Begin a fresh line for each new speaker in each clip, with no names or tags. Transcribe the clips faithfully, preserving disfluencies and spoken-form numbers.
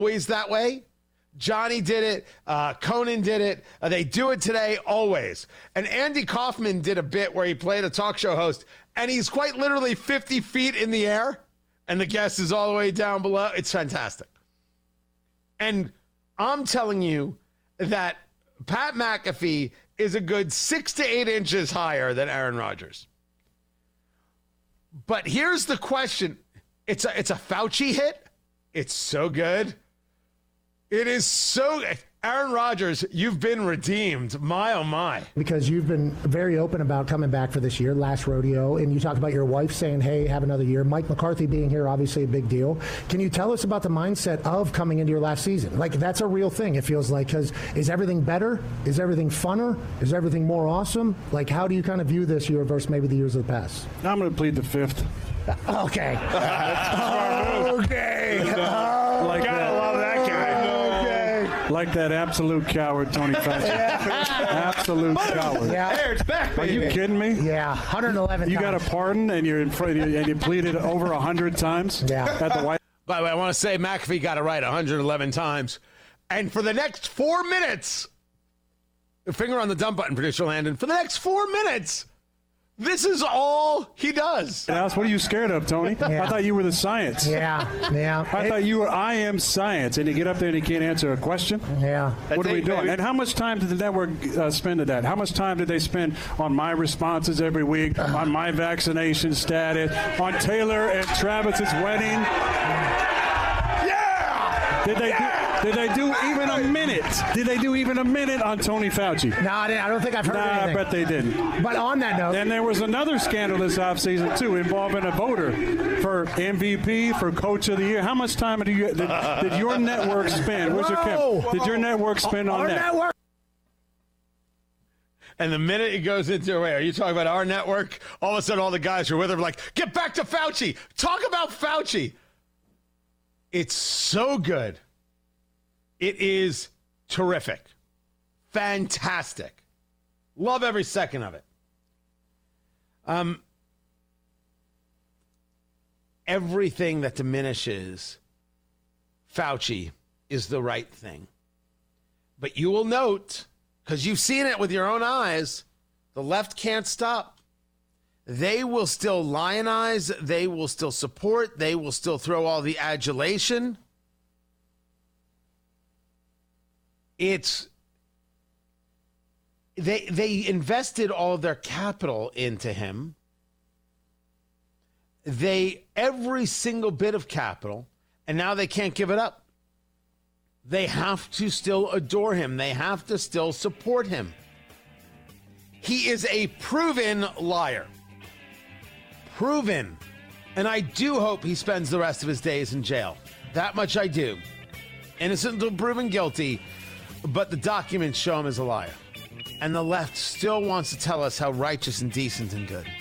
always that way. Johnny did it. Uh, Conan did it. Uh, they do it today, always. And Andy Kaufman did a bit where he played a talk show host, and he's quite literally fifty feet in the air, and the guest is all the way down below. It's fantastic. And I'm telling you that Pat McAfee is a good six to eight inches higher than Aaron Rodgers. But here's the question. It's a, it's a Fauci hit. It's so good. It is so... Aaron Rodgers, you've been redeemed. My, oh, my.
Because you've been very open about coming back for this year, last rodeo, and you talked about your wife saying, hey, have another year. Mike McCarthy being here, obviously a big deal. Can you tell us about the mindset of coming into your last season? Like, that's a real thing, it feels like, because is everything better? Is everything funner? Is everything more awesome? Like, how do you kind of view this year versus maybe the years of the past?
I'm going to plead the fifth.
Okay. okay.
Like
Gotta love that guy.
Like that absolute coward, Tony Fauci. Absolute coward.
Yeah.
There, it's back,
Are
baby.
you kidding me?
Yeah, one hundred eleven
You
times.
got a pardon and you're in front and you pleaded over one hundred times
Yeah.
at the White
By the way, I want to say McAfee got it right one hundred eleven times. And for the next four minutes, finger on the dump button, producer Landon, for the next four minutes, this is all he does.
House. What are you scared of, Tony?
Yeah.
I thought you were the science.
Yeah, yeah.
I thought you were I am science, and you get up there and you can't answer a question.
Yeah.
What are we
it,
doing?
baby.
And how much time did the network uh, spend to that? How much time did they spend on my responses every week, on my vaccination status, on Taylor and Travis's wedding?
Yeah!
Did they
Yeah!
do, did they do even a minute? Did they do even a minute on Tony Fauci?
No, I, didn't, I don't think I've heard
Nah, I
anything.
bet they didn't.
But on that note,
And there was another scandal this offseason, too, involving a voter for M V P, for Coach of the Year. How much time did, you, did, did your network spend? Where's your
Whoa.
Kim? Did your network spend on
our
that?
network.
And the minute it goes into, wait, are you talking about our network? All of a sudden, all the guys who are with him are like, get back to Fauci. Talk about Fauci. It's so good. It is terrific. Fantastic. Love every second of it. Um, everything that diminishes Fauci is the right thing. But you will note, because you've seen it with your own eyes, the left can't stop. They will still lionize. They will still support. They will still throw all the adulation. It's they they invested all of their capital into him. They every single bit of capital, and now they can't give it up. They have to still adore him. They have to still support him. He is a proven liar. Proven. And I do hope he spends the rest of his days in jail. That much I do. Innocent until proven guilty, but the documents show him as a liar. And the left still wants to tell us how righteous and decent and good.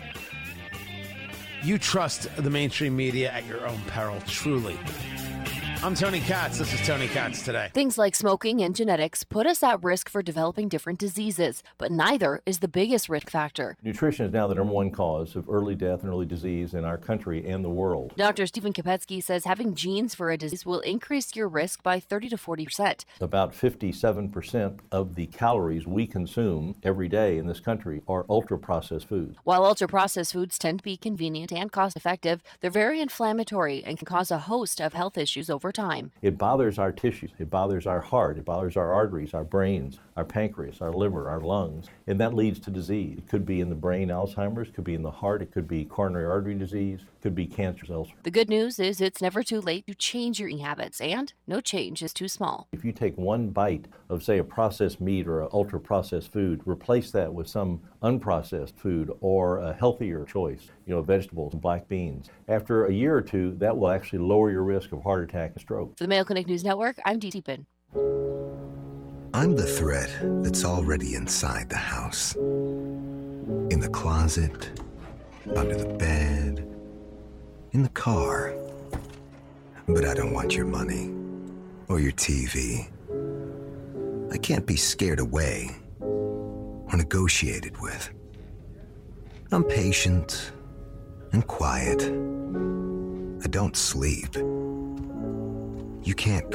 You trust the mainstream media at your own peril, truly. I'm Tony Katz. This is Tony Katz Today.
Things like smoking and genetics put us at risk for developing different diseases, but neither is the biggest risk factor.
Nutrition is now the number one cause of early death and early disease in our country and the world.
Doctor Stephen Kopetsky says having genes for a disease will increase your risk by thirty to forty percent.
About fifty-seven percent of the calories we consume every day in this country are ultra-processed foods.
While ultra-processed foods tend to be convenient and cost-effective, they're very inflammatory and can cause a host of health issues over time.
It bothers our tissues, it bothers our heart, it bothers our arteries, our brains, our pancreas, our liver, our lungs, and that leads to disease. It could be in the brain, Alzheimer's, could be in the heart, it could be coronary artery disease, could be cancer cells.
The good news is it's never too late to change your eating habits, and no change is too small.
If you take one bite of, say, a processed meat or an ultra-processed food, replace that with some unprocessed food or a healthier choice, you know, vegetables and black beans. After a year or two, that will actually lower your risk of heart attack and stroke.
For the Mayo Clinic News Network, I'm Dee Pin.
I'm the threat that's already inside the house. In the closet, under the bed, in the car. But I don't want your money or your T V. I can't be scared away or negotiated with. I'm patient and quiet. I don't sleep. You can't